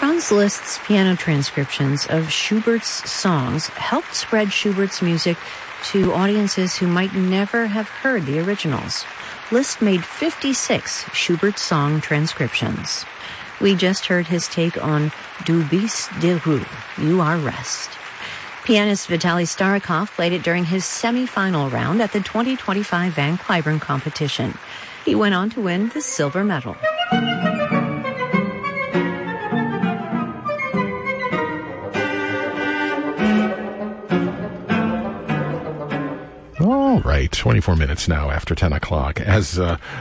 Franz Liszt's piano transcriptions of Schubert's songs helped spread Schubert's music to audiences who might never have heard the originals. Liszt made 56 Schubert song transcriptions. We just heard his take on Du bist die Ruhe, You Are Rest. Pianist Vitaly Starikov played it during his semi-final round at the 2025 Van Cliburn competition. He went on to win the silver medal. All right, 24 minutes now after 10 o'clock. As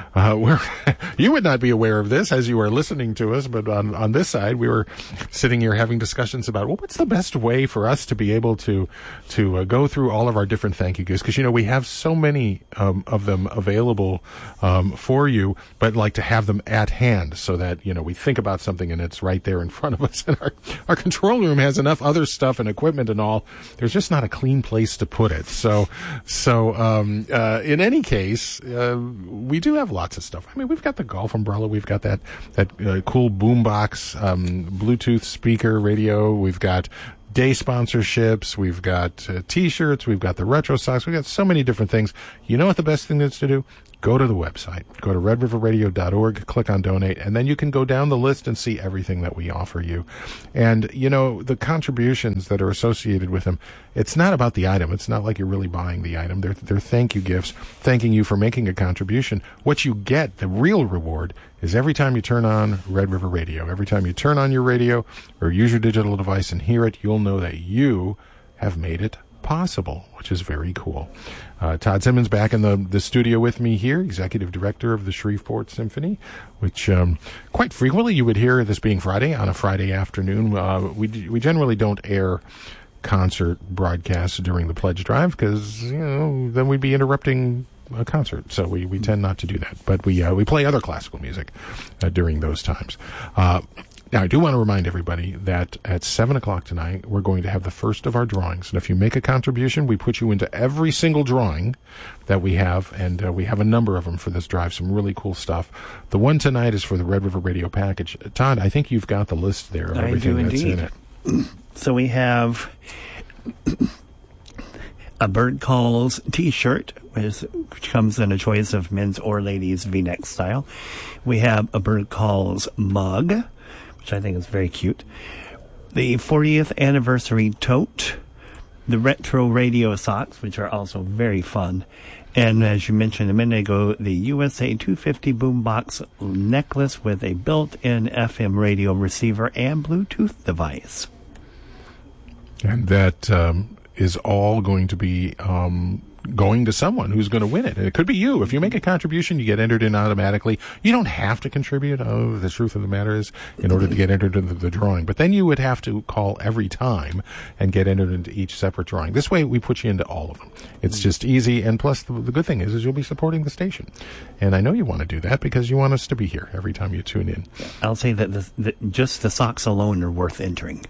you would not be aware of this as you are listening to us, but on this side, we were sitting here having discussions about, well, what's the best way for us to be able to go through all of our different thank you gifts? Because, we have so many of them available for you, but like to have them at hand so that, we think about something and it's right there in front of us. And our control room has enough other stuff and equipment and all. There's just not a clean place to put it. So in any case, we do have lots of stuff. I mean, we've got the golf umbrella. We've got that cool boombox, Bluetooth speaker radio. We've got day sponsorships. We've got T-shirts. We've got the retro socks. We've got so many different things. You know what the best thing is to do? Go to the website. Go to redriverradio.org, click on donate, and then you can go down the list and see everything that we offer you. And, the contributions that are associated with them, it's not about the item. It's not like you're really buying the item. They're thank you gifts, thanking you for making a contribution. What you get, the real reward, is every time you turn on Red River Radio, every time you turn on your radio or use your digital device and hear it, you'll know that you have made it possible, which is very cool. Todd Simmons back in the studio with me here, executive director of the Shreveport Symphony, which quite frequently you would hear this being Friday, on a Friday afternoon. We generally don't air concert broadcasts during the pledge drive because then we'd be interrupting a concert, so we tend not to do that. But we play other classical music during those times. Now, I do want to remind everybody that at 7 o'clock tonight, we're going to have the first of our drawings. And if you make a contribution, we put you into every single drawing that we have, and we have a number of them for this drive, some really cool stuff. The one tonight is for the Red River Radio package. Todd, I think you've got the list there of everything that's in it. So we have a Bird Calls T-shirt, which comes in a choice of men's or ladies' V-neck style. We have a Bird Calls mug, which I think is very cute. The 40th anniversary tote, the retro radio socks, which are also very fun. And as you mentioned a minute ago, the USA 250 boombox necklace with a built-in FM radio receiver and Bluetooth device. And that is all going to be going to someone who's going to win it. And it could be you. If you make a contribution, you get entered in automatically. You don't have to contribute. The truth of the matter is, in order to get entered into the drawing. But then you would have to call every time and get entered into each separate drawing. This way, we put you into all of them. It's just easy. And plus, the good thing is you'll be supporting the station. And I know you want to do that because you want us to be here every time you tune in. I'll say that just the socks alone are worth entering.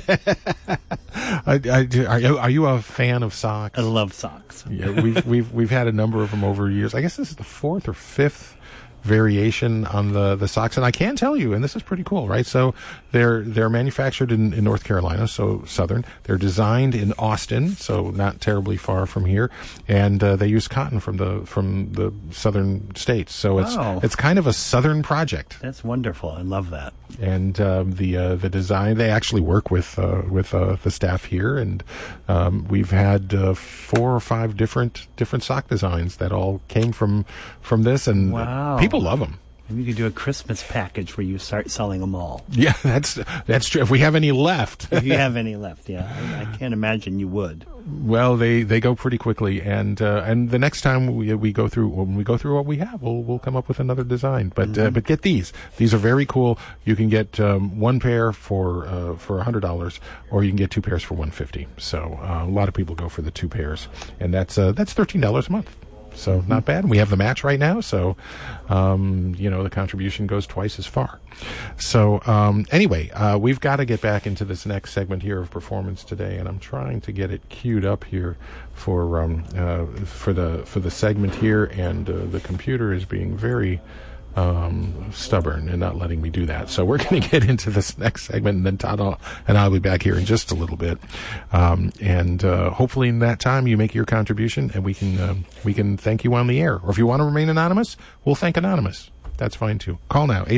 Are you a fan of socks? I love socks. Yeah, we've had a number of them over years. I guess this is the fourth or fifth variation on the socks, and I can tell you, and this is pretty cool, right? So they're manufactured in North Carolina, so southern. They're designed in Austin, so not terribly far from here, and they use cotton from the southern states. So it's kind of a southern project. That's wonderful. I love that. And the design, they actually work with the staff here, and we've had 4 or 5 different sock designs that all came from this, and people love them. Maybe you could do a Christmas package where you start selling them all. Yeah, that's true. If we have any left. If you have any left, yeah. I can't imagine you would. Well, they go pretty quickly, and the next time we go through what we have, we'll come up with another design. But but get these. These are very cool. You can get one pair for $100, or you can get 2 pairs for $150. So a lot of people go for the 2 pairs, and that's $13 a month. So not bad. We have the match right now, so the contribution goes twice as far. So anyway, we've got to get back into this next segment here of performance today, and I'm trying to get it queued up here for the segment here, and the computer is being very stubborn and not letting me do that. So we're going to get into this next segment, and then Todd and I'll be back here in just a little bit. And hopefully in that time you make your contribution, and we can thank you on the air. Or if you want to remain anonymous, we'll thank anonymous. That's fine too. Call now,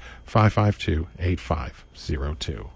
800-552-8502.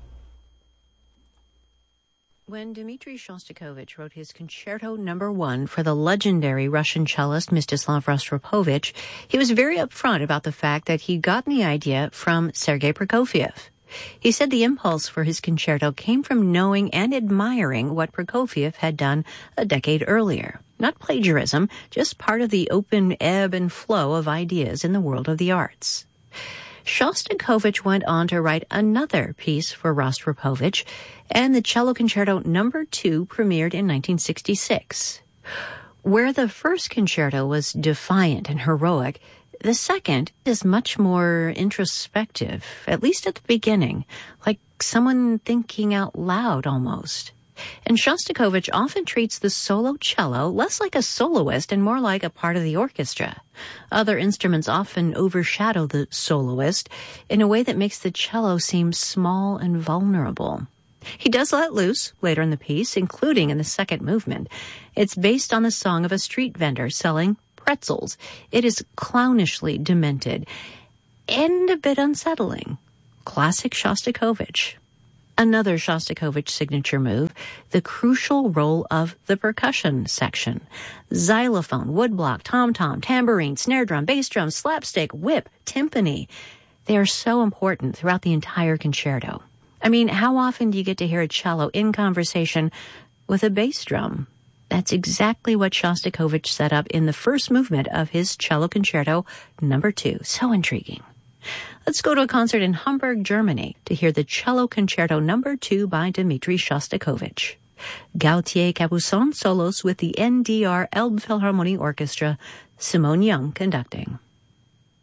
When Dmitri Shostakovich wrote his Concerto No. 1 for the legendary Russian cellist Mstislav Rostropovich, he was very upfront about the fact that he'd gotten the idea from Sergei Prokofiev. He said the impulse for his concerto came from knowing and admiring what Prokofiev had done a decade earlier. Not plagiarism, just part of the open ebb and flow of ideas in the world of the arts. Shostakovich went on to write another piece for Rostropovich, and the Cello Concerto No. 2 premiered in 1966. Where the first concerto was defiant and heroic, the second is much more introspective, at least at the beginning, like someone thinking out loud almost. And Shostakovich often treats the solo cello less like a soloist and more like a part of the orchestra. Other instruments often overshadow the soloist in a way that makes the cello seem small and vulnerable. He does let loose later in the piece, including in the second movement. It's based on the song of a street vendor selling pretzels. It is clownishly demented and a bit unsettling. Classic Shostakovich. Another Shostakovich signature move, the crucial role of the percussion section. Xylophone, woodblock, tom-tom, tambourine, snare drum, bass drum, slapstick, whip, timpani. They are so important throughout the entire concerto. I mean, how often do you get to hear a cello in conversation with a bass drum? That's exactly what Shostakovich set up in the first movement of his Cello Concerto No. 2. So intriguing. Let's go to a concert in Hamburg, Germany, to hear the Cello Concerto No. 2 by Dmitri Shostakovich. Gautier Capuçon solos with the NDR Elbphilharmonie Orchestra, Simone Young conducting.